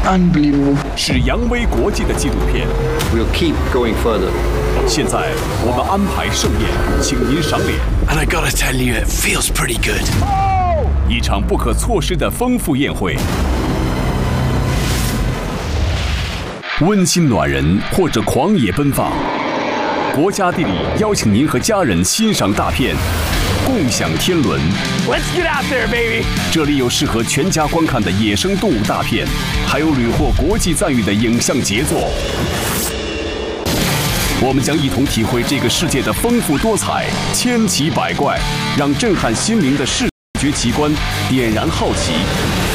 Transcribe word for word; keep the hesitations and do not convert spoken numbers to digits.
Unbelievable， 是扬威国际的纪录片。 We'll keep going further。 现在我们安排盛宴，请您赏脸。 And I gotta tell you, it feels pretty good。 一场不可错失的丰富宴会，温馨暖人或者狂野奔放。国家地理邀请您和家人欣赏大片，共享天伦。 Let's get out there, baby！ 这里有适合全家观看的野生动物大片，还有屡获国际赞誉的影像杰作。我们将一同体会这个世界的丰富多彩、千奇百怪，让震撼心灵的视觉奇观点燃好奇。